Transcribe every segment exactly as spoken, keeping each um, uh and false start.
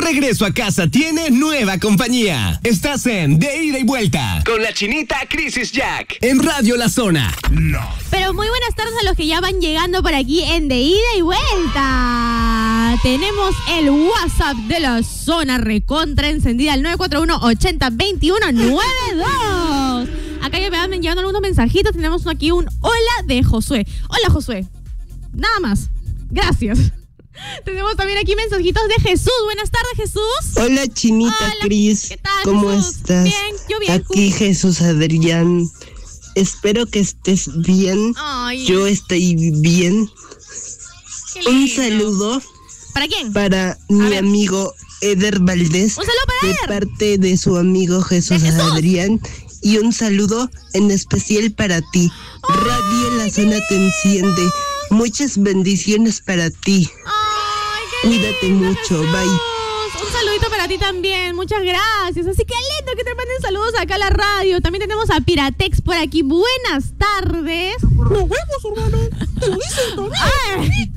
regreso a casa tiene nueva compañía. Estás en De Ida y Vuelta con la chinita Crisis Jack en Radio La Zona. No. Pero muy buenas tardes a los que ya van llegando por aquí en De Ida y Vuelta. Tenemos el WhatsApp de La Zona recontra encendida, el nueve cuatro uno, ochenta, veintiuno, noventa y dos. Acá ya me van llegando algunos mensajitos. Tenemos aquí un hola de Josué. Hola, Josué. Nada más. Gracias. Tenemos también aquí mensajitos de Jesús. Buenas tardes, Jesús. Hola, chinita. Hola, Cris. ¿Qué tal, ¿Cómo Jesús? estás? Bien, yo bien. Aquí Jesús Adrián. Espero que estés bien. Ay, yo estoy bien. Un saludo. ¿Para quién? Para A mi ver. amigo Eder Valdés. Un saludo para de Eder. parte de su amigo Jesús, Jesús. Adrián. Y un saludo en especial para ti. Ay, Radio La Zona te enciende. Muchas bendiciones para ti. Ay, qué Cuídate lindo, mucho. Jesús. Bye. Un saludito para ti también. Muchas gracias. Así que lindo que te manden saludos acá a la radio. También tenemos a Piratex por aquí. Buenas tardes. Nos vemos, hermano. Te lo dicen también.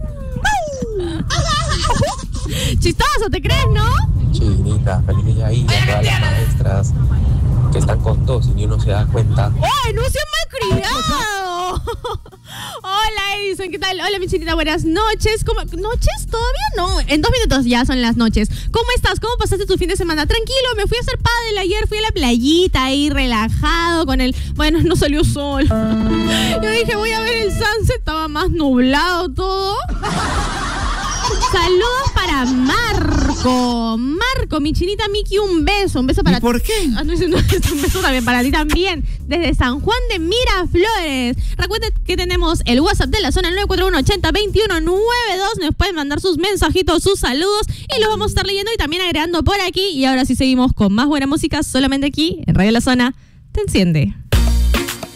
Chistoso, ¿te crees, no? Chinita, feliz día ahí a todas las maestras que están con tos y ni uno se da cuenta. ¡Ay, no seas malcriado! Hola, Edison, ¿qué tal? Hola, mi chinita, buenas noches. ¿Cómo? ¿Noches? ¿Todavía no? En dos minutos ya son las noches. ¿Cómo estás? ¿Cómo pasaste tu fin de semana? Tranquilo, me fui a hacer pádel ayer, fui a la playita ahí, relajado con el... Bueno, no salió sol. Yo dije, voy a ver el sunset, estaba más nublado todo. Saludos para Marco. Marco, mi chinita Miki, un beso. Un beso para ti. ¿Por qué? Ah, no, no, un beso también para ti también. Desde San Juan de Miraflores. Recuerden que tenemos el WhatsApp de La Zona, el nueve cuatro uno, ochenta, veintiuno, noventa y dos. Nos pueden mandar sus mensajitos, sus saludos y los vamos a estar leyendo y también agregando por aquí. Y ahora sí seguimos con más buena música solamente aquí en Radio La Zona. Te enciende.